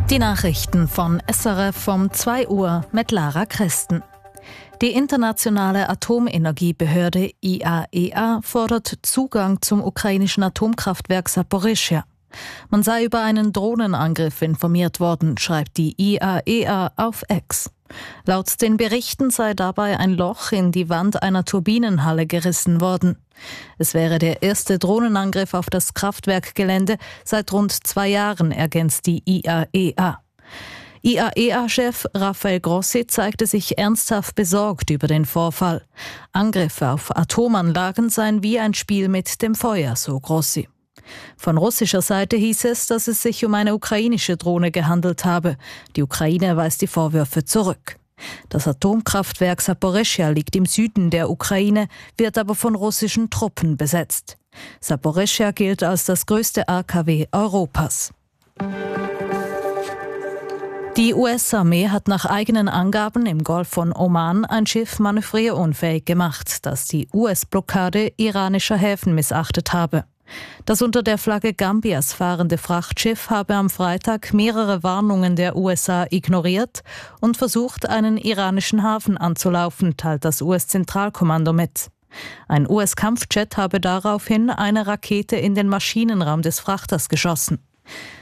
Die Nachrichten von SRF um 2 Uhr mit Lara Christen. Die internationale Atomenergiebehörde IAEA fordert Zugang zum ukrainischen Atomkraftwerk Saporischschja. Man sei über einen Drohnenangriff informiert worden, schreibt die IAEA auf X. Laut den Berichten sei dabei ein Loch in die Wand einer Turbinenhalle gerissen worden. Es wäre der erste Drohnenangriff auf das Kraftwerkgelände seit rund 2 Jahren, ergänzt die IAEA. IAEA-Chef Rafael Grossi zeigte sich ernsthaft besorgt über den Vorfall. Angriffe auf Atomanlagen seien wie ein Spiel mit dem Feuer, so Grossi. Von russischer Seite hieß es, dass es sich um eine ukrainische Drohne gehandelt habe. Die Ukraine weist die Vorwürfe zurück. Das Atomkraftwerk Saporischschja liegt im Süden der Ukraine, wird aber von russischen Truppen besetzt. Saporischschja gilt als das größte AKW Europas. Die US-Armee hat nach eigenen Angaben im Golf von Oman ein Schiff manövrierunfähig gemacht, das die US-Blockade iranischer Häfen missachtet habe. Das unter der Flagge Gambias fahrende Frachtschiff habe am Freitag mehrere Warnungen der USA ignoriert und versucht, einen iranischen Hafen anzulaufen, teilt das US-Zentralkommando mit. Ein US-Kampfjet habe daraufhin eine Rakete in den Maschinenraum des Frachters geschossen.